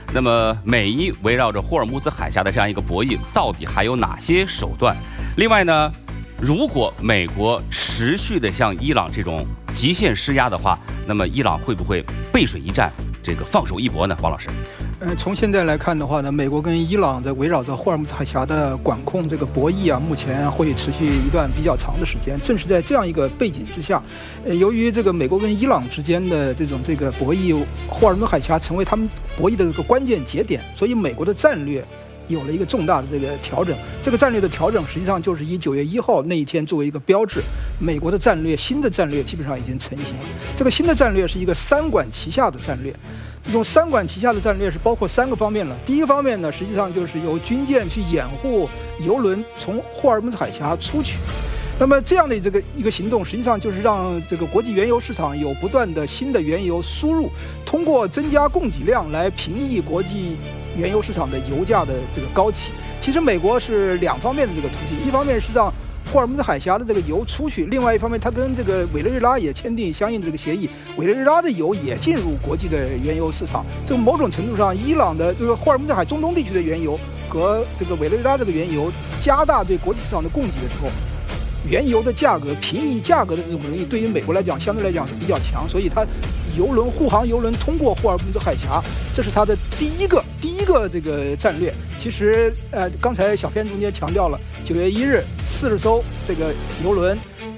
那么美伊围绕着霍尔木兹海峡的这样一个博弈，到底还有哪些手段？另外呢，如果美国持续的向伊朗这种极限施压的话，那么伊朗会不会背水一战，这个放手一搏呢？王老师， 从现在来看的话呢，美国跟伊朗在围绕着霍尔木兹海峡的管控这个博弈啊，目前会持续一段比较长的时间。正是在这样一个背景之下，由于这个美国跟伊朗之间的这个博弈，霍尔木兹海峡成为他们博弈的这个关键节点，所以美国的战略有了一个重大的这个调整。这个战略的调整，实际上就是以9月1号那一天作为一个标志，美国的战略新的战略基本上已经成型。这个新的战略是一个三管齐下的战略。这种三管齐下的战略是包括3个方面了。第一个方面呢，实际上就是由军舰去掩护油轮从霍尔木兹海峡出去。那么这样的一个行动，实际上就是让这个国际原油市场有不断的新的原油输入，通过增加供给量来平抑国际原油市场的油价的这个高企。其实美国是2方面的这个途径，一方面是让霍尔木兹海峡的这个油出去，另外一方面它跟这个委内瑞拉也签订相应的这个协议，委内瑞拉的油也进入国际的原油市场。这个某种程度上，伊朗的这个霍尔木兹海中东地区的原油和这个委内瑞拉这个原油加大对国际市场的供给的时候，原油的价格平抑价格的这种能力，对于美国来讲相对来讲是比较强，所以它护航油轮通过霍尔木兹海峡，这是它的第一个这个战略。其实刚才小片中间强调了，9月1日40艘这个油轮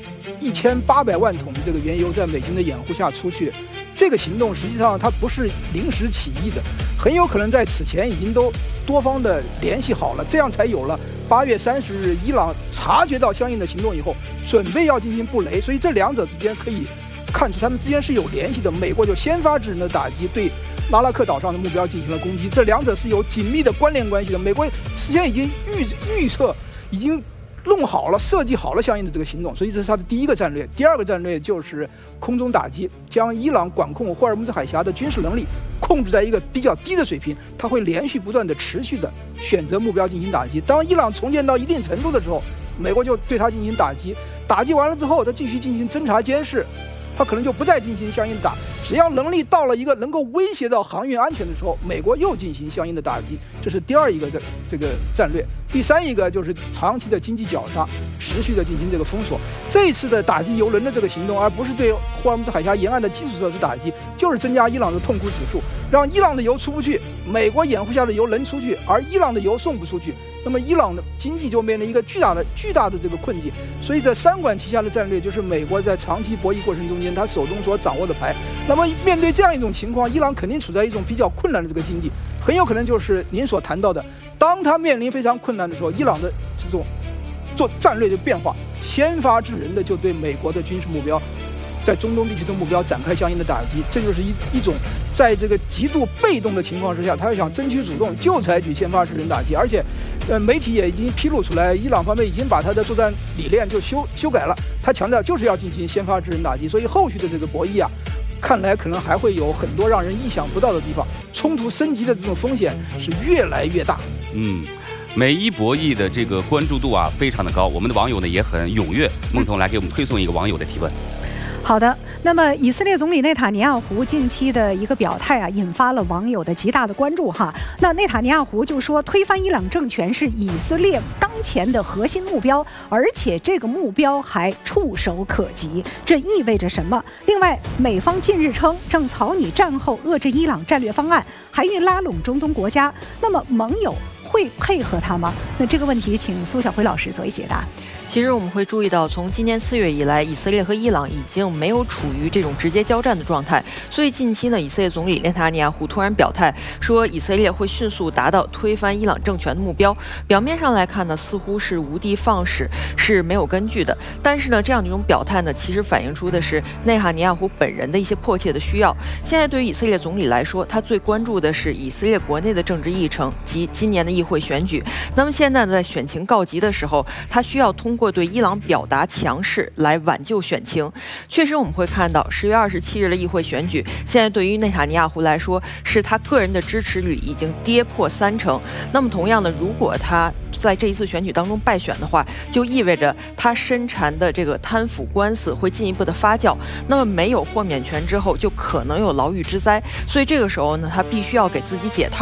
，1800万桶的这个原油在美军的掩护下出去。这个行动实际上它不是临时起意的，很有可能在此前已经都多方的联系好了，这样才有了8月30日伊朗察觉到相应的行动以后，准备要进行布雷。所以这2者之间可以看出他们之间是有联系的。美国就先发制人的打击，对拉拉克岛上的目标进行了攻击，这2者是有紧密的关联关系的。美国事先已经预测，已经弄好了、设计好了相应的这个行动，所以这是他的第一个战略。第2个战略就是空中打击，将伊朗管控霍尔木兹海峡的军事能力控制在一个比较低的水平，他会连续不断的持续的选择目标进行打击。当伊朗重建到一定程度的时候，美国就对他进行打击，打击完了之后，他继续进行侦察监视，他可能就不再进行相应的打。只要能力到了一个能够威胁到航运安全的时候，美国又进行相应的打击，这是第2一个这个战略。第3一个就是长期的经济绞杀，持续的进行这个封锁。这一次的打击油轮的这个行动，而不是对霍尔木兹海峡沿岸的基础设施打击，就是增加伊朗的痛苦指数，让伊朗的油出不去，美国掩护下的油能出去，而伊朗的油送不出去，那么伊朗的经济就面临一个巨大的这个困境。所以这3管齐下的战略，就是美国在长期博弈过程中间他手中所掌握的牌。那么面对这样一种情况，伊朗肯定处在一种比较困难的这个境地，很有可能就是您所谈到的，当他面临非常困难的时候，伊朗的这种做战略的变化，先发制人的就对美国的军事目标，在中东地区的目标展开相应的打击。这就是一种在这个极度被动的情况之下，他要想争取主动，就采取先发制人打击。而且媒体也已经披露出来，伊朗方面已经把他的作战理念就修改了，他强调就是要进行先发制人打击。所以后续的这个博弈啊，看来可能还会有很多让人意想不到的地方，冲突升级的这种风险是越来越大。 美伊博弈的这个关注度啊非常的高，我们的网友呢也很踊跃。孟彤来给我们推送一个网友的提问。 好的，那么以色列总理内塔尼亚胡近期的一个表态啊，引发了网友的极大的关注哈。那内塔尼亚胡就说，推翻伊朗政权是以色列当前的核心目标，而且这个目标还触手可及。这意味着什么？另外，美方近日称正草拟战后遏制伊朗战略方案，还欲拉拢中东国家。那么盟友会配合他吗？那这个问题，请苏晓辉老师作为解答。 其实我们会注意到，从今年4月以来，以色列和伊朗已经没有处于这种直接交战的状态。所以近期呢，以色列总理内塔尼亚胡突然表态说，以色列会迅速达到推翻伊朗政权的目标。表面上来看呢，似乎是无的放矢，是没有根据的。但是呢，这样的一种表态呢，其实反映出的是内塔尼亚胡本人的一些迫切的需要。现在对于以色列总理来说，他最关注的是以色列国内的政治议程及今年的议会选举。那么现在在选情告急的时候，他需要通过对伊朗表达强势来挽救选情。确实我们会看到10月27日的议会选举，现在对于内塔尼亚胡来说，是他个人的支持率已经跌破30%。那么同样的，如果他在这一次选举当中败选的话，就意味着他身缠的这个贪腐官司会进一步的发酵。那么没有豁免权之后，就可能有牢狱之灾。所以这个时候呢，他必须要给自己解套。